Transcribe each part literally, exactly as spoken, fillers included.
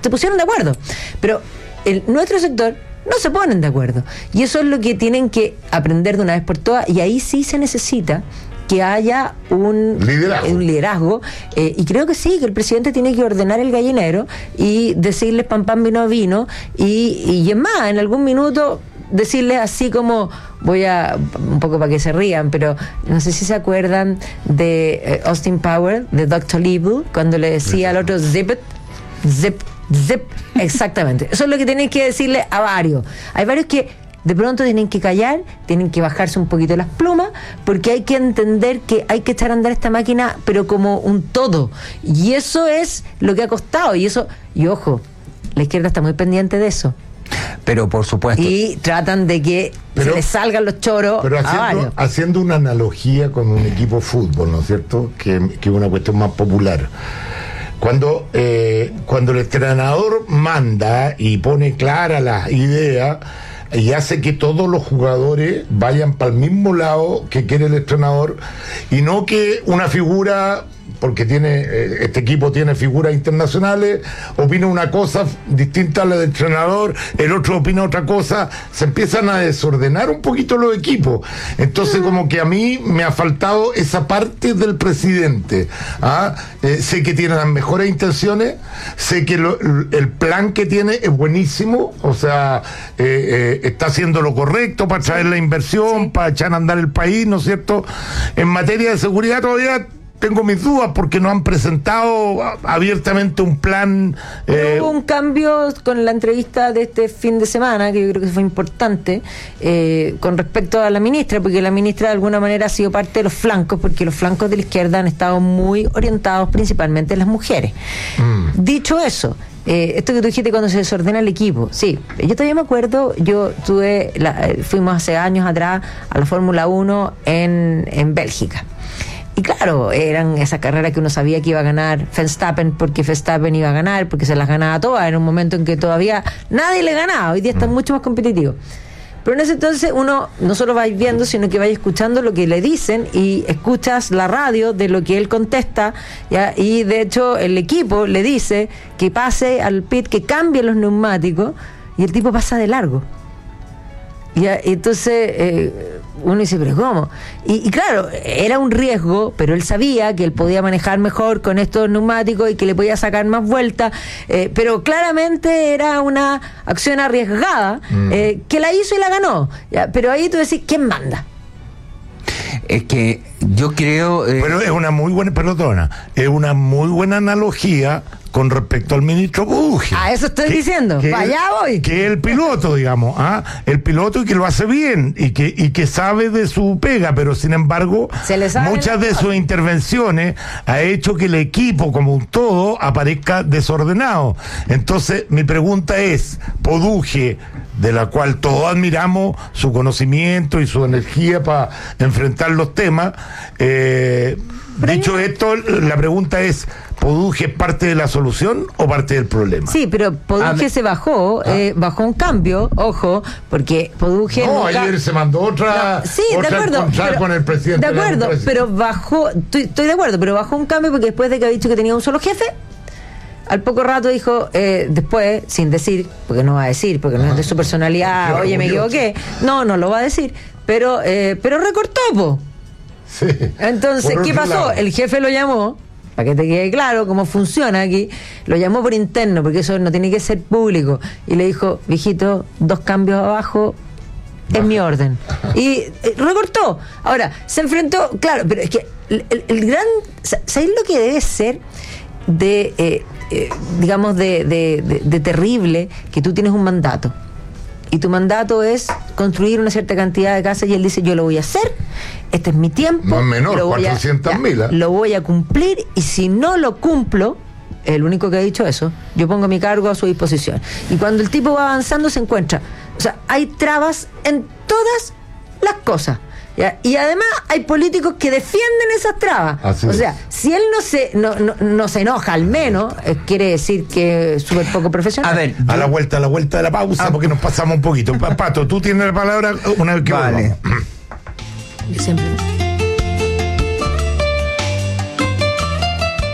se pusieron de acuerdo. Pero el, nuestro sector no se ponen de acuerdo. Y eso es lo que tienen que aprender de una vez por todas, y ahí sí se necesita que haya un liderazgo, un liderazgo eh, y creo que sí, que el presidente tiene que ordenar el gallinero y decirles pan pan, vino vino, y, y es más, en algún minuto decirles así como, voy a, un poco para que se rían, pero no sé si se acuerdan de eh, Austin Powers, de doctor Evil, cuando le decía al otro zip it, zip, zip, exactamente. Eso es lo que tienen que decirle a varios. Hay varios que de pronto tienen que callar, tienen que bajarse un poquito las plumas, porque hay que entender que hay que echar a andar esta máquina, pero como un todo. Y eso es lo que ha costado. Y eso, y ojo, la izquierda está muy pendiente de eso. Pero por supuesto. Y tratan de que pero, se les salgan los choros pero a haciendo, varios. Haciendo una analogía con un equipo de fútbol, ¿no es cierto? Que es una cuestión más popular. Cuando, eh, cuando el entrenador manda y pone clara la idea y hace que todos los jugadores vayan para el mismo lado que quiere el entrenador, y no que una figura, porque tiene este equipo tiene figuras internacionales, opina una cosa distinta a la del entrenador, el otro opina otra cosa, se empiezan a desordenar un poquito los equipos. Entonces como que a mí me ha faltado esa parte del presidente. ¿Ah? Eh, sé que tiene las mejores intenciones, sé que lo, el plan que tiene es buenísimo, o sea, eh, eh, está haciendo lo correcto para traer la inversión, sí, para echar a andar el país, ¿no es cierto? En materia de seguridad todavía tengo mis dudas porque no han presentado abiertamente un plan. Eh... Hubo un cambio con la entrevista de este fin de semana, que yo creo que fue importante, eh, con respecto a la ministra, porque la ministra de alguna manera ha sido parte de los flancos, porque los flancos de la izquierda han estado muy orientados principalmente en las mujeres. Mm. Dicho eso, Eh, esto que tú dijiste cuando se desordena el equipo, sí, yo todavía me acuerdo, yo tuve, la, fuimos hace años atrás a la Fórmula uno en, en Bélgica. Y claro, eran esa carrera que uno sabía que iba a ganar Verstappen, porque Verstappen iba a ganar, porque se las ganaba todas, en un momento en que todavía nadie le ganaba, hoy día están mucho más competitivos. Pero en ese entonces uno no solo va viendo, sino que va escuchando lo que le dicen, y escuchas la radio de lo que él contesta, ¿ya? Y de hecho el equipo le dice que pase al pit, que cambie los neumáticos, y el tipo pasa de largo. ¿Ya? Y entonces eh, uno dice, pero ¿cómo? Y, y claro, era un riesgo, pero él sabía que él podía manejar mejor con estos neumáticos y que le podía sacar más vueltas, eh, pero claramente era una acción arriesgada, mm. eh, que la hizo y la ganó, ¿ya? Pero ahí tú decís, ¿quién manda? Es que yo creo... Eh... Pero es una muy buena, perdona, es una muy buena analogía con respecto al ministro Budge. Ah, eso estoy que, diciendo, que para allá voy. Que es el piloto, digamos, ¿ah? El piloto, y que lo hace bien, y que, y que sabe de su pega, pero sin embargo, muchas de sus intervenciones ha hecho que el equipo como un todo aparezca desordenado. Entonces, mi pregunta es, Budge, de la cual todos admiramos su conocimiento y su energía para enfrentar los temas, eh, dicho esto, la pregunta es, ¿Budge es parte de la solución o parte del problema? Sí, pero Budge ah, se bajó, ah. eh, bajó un cambio, ojo, porque Budge... No, nunca... ayer se mandó otra... No, sí, otra de acuerdo, pero, con el presidente. De acuerdo, de pero bajó, estoy, estoy de acuerdo, pero bajó un cambio porque después de que ha dicho que tenía un solo jefe, al poco rato dijo, eh, después, sin decir, porque no va a decir, porque no es de su personalidad, oye, me equivoqué, no, no lo va a decir, pero, eh, pero recortó, po. Sí. Entonces, ¿qué pasó? Lado. El jefe lo llamó, para que te quede claro cómo funciona aquí, lo llamó por interno, porque eso no tiene que ser público, y le dijo, viejito, dos cambios abajo, es mi orden. Y eh, recortó. Ahora, se enfrentó, claro, pero es que el, el, el gran, ¿sabes lo que debe ser de, eh, eh, digamos, de, de, de, de terrible, que tú tienes un mandato? Y tu mandato es construir una cierta cantidad de casas, y él dice, yo lo voy a hacer, este es mi tiempo, más menor, lo voy cuatrocientas mil, a, ya, lo voy a cumplir, y si no lo cumplo, el único que ha dicho eso, yo pongo mi cargo a su disposición. Y cuando el tipo va avanzando se encuentra, o sea, hay trabas en todas las cosas, ¿ya? Y además hay políticos que defienden esas trabas. Así o sea, es. Si él no se no, no, no se enoja, al menos, eh, quiere decir que es súper poco profesional. A ver, yo... a la vuelta, a la vuelta de la pausa, ah, porque nos pasamos un poquito. Pato, tú tienes la palabra una vez que vale. volvamos. Yo siempre.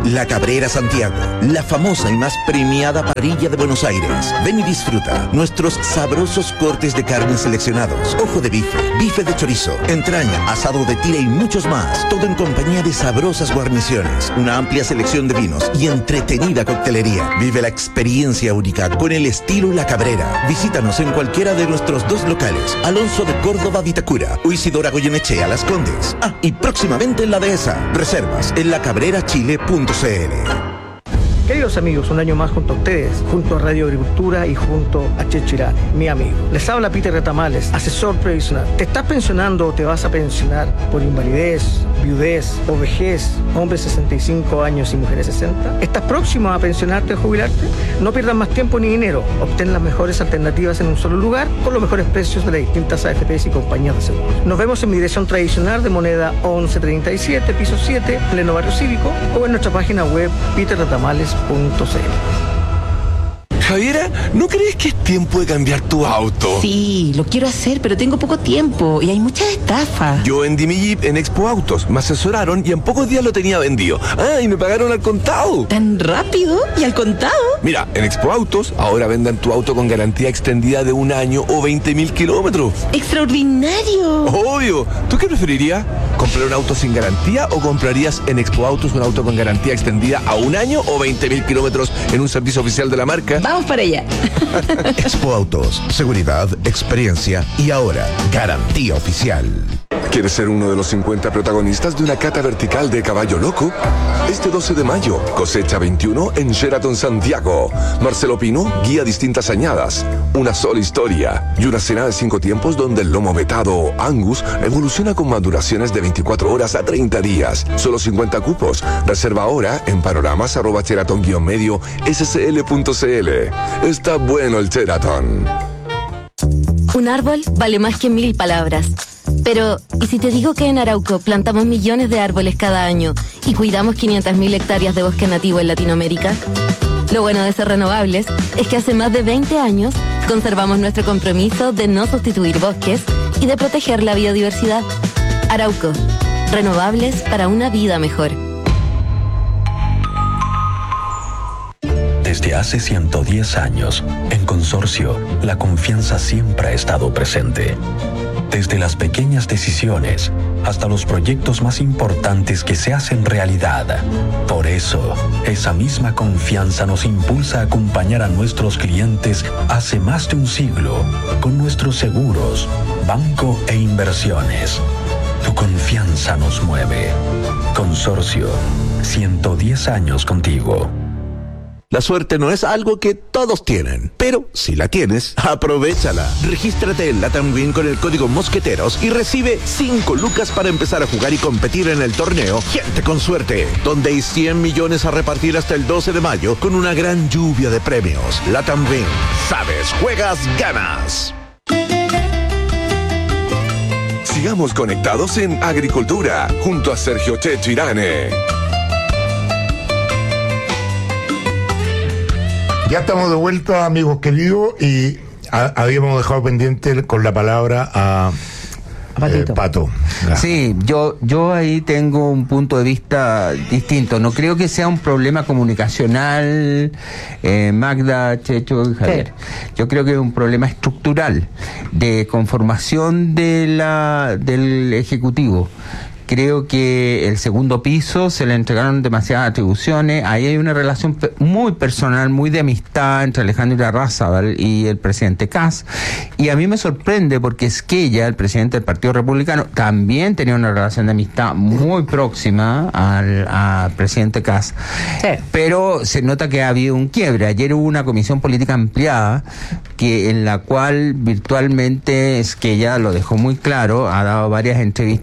La Cabrera Santiago, la famosa y más premiada parrilla de Buenos Aires. Ven y disfruta nuestros sabrosos cortes de carne seleccionados, ojo de bife, bife de chorizo, entraña, asado de tira y muchos más. Todo en compañía de sabrosas guarniciones, una amplia selección de vinos y entretenida coctelería. Vive la experiencia única con el estilo La Cabrera. Visítanos en cualquiera de nuestros dos locales, Alonso de Córdoba, Vitacura, o Isidora Goyenechea, Las Condes. Ah, y próximamente en La Dehesa. Reservas en la cabrera chile punto c l. Queridos amigos, un año más junto a ustedes, junto a Radio Agricultura y junto a Checho Irane, mi amigo. Les habla Peter Retamales, asesor previsional. ¿Te estás pensionando o te vas a pensionar por invalidez, viudez o vejez, hombres sesenta y cinco años y mujeres sesenta? ¿Estás próximo a pensionarte o jubilarte? No pierdas más tiempo ni dinero. Obtén las mejores alternativas en un solo lugar con los mejores precios de las distintas A F Pes y compañías de seguros. Nos vemos en mi dirección tradicional de Moneda once treinta y siete, piso siete, pleno barrio cívico, o en nuestra página web peter retamales punto c l. Javiera, ¿no crees que es tiempo de cambiar tu auto? Sí, lo quiero hacer, pero tengo poco tiempo y hay muchas estafas. Yo vendí mi Jeep en Expo Autos, me asesoraron y en pocos días lo tenía vendido. Ah, y me pagaron al contado. ¿Tan rápido? ¿Y al contado? Mira, en Expo Autos ahora venden tu auto con garantía extendida de un año o veinte mil kilómetros. ¡Extraordinario! Obvio. ¿Tú qué preferirías? ¿Comprar un auto sin garantía o comprarías en Expo Autos un auto con garantía extendida a un año o veinte mil kilómetros en un servicio oficial de la marca? Vamos para allá. Expo Autos, seguridad, experiencia y ahora garantía oficial. ¿Quieres ser uno de los cincuenta protagonistas de una cata vertical de Caballo Loco? Este doce de mayo, cosecha veintiuno en Sheraton Santiago. Marcelo Pino guía distintas añadas, una sola historia y una cena de cinco tiempos donde el lomo vetado Angus evoluciona con maduraciones de veinticuatro horas a treinta días. Solo cincuenta cupos. Reserva ahora en panoramas arroba sheraton guión medio scl punto cl. Está bueno el Sheraton. Un árbol vale más que mil palabras. Pero, ¿y si te digo que en Arauco plantamos millones de árboles cada año y cuidamos quinientas mil hectáreas de bosque nativo en Latinoamérica? Lo bueno de ser renovables es que hace más de veinte años conservamos nuestro compromiso de no sustituir bosques y de proteger la biodiversidad. Arauco, renovables para una vida mejor. Desde hace ciento diez años, en Consorcio, la confianza siempre ha estado presente. Desde las pequeñas decisiones hasta los proyectos más importantes que se hacen realidad. Por eso, esa misma confianza nos impulsa a acompañar a nuestros clientes hace más de un siglo con nuestros seguros, banco e inversiones. Tu confianza nos mueve. Consorcio, ciento diez años contigo. La suerte no es algo que todos tienen, pero si la tienes, aprovéchala. Regístrate en Latam Win con el código Mosqueteros y recibe cinco lucas para empezar a jugar y competir en el torneo Gente con Suerte, donde hay cien millones a repartir hasta el doce de mayo con una gran lluvia de premios. Latam Win. Sabes, juegas, ganas. Sigamos conectados en Agricultura junto a Sergio Checho Irane. Ya estamos de vuelta, amigos queridos, y a, habíamos dejado pendiente con la palabra a, a eh, Pato. Ah. Sí, yo, yo ahí tengo un punto de vista distinto. No creo que sea un problema comunicacional, eh, Magda, Checho y Javier. Sí. Yo creo que es un problema estructural de conformación de la, del Ejecutivo. Creo que el segundo piso se le entregaron demasiadas atribuciones. Ahí hay una relación pe- muy personal, muy de amistad entre Alejandro Irarrázaval y el presidente Kast. Y a mí me sorprende porque Esquella, el presidente del Partido Republicano, también tenía una relación de amistad muy próxima al, al presidente Kast. Sí. Pero se nota que ha habido un quiebre. Ayer hubo una comisión política ampliada que en la cual virtualmente Esquella lo dejó muy claro, ha dado varias entrevistas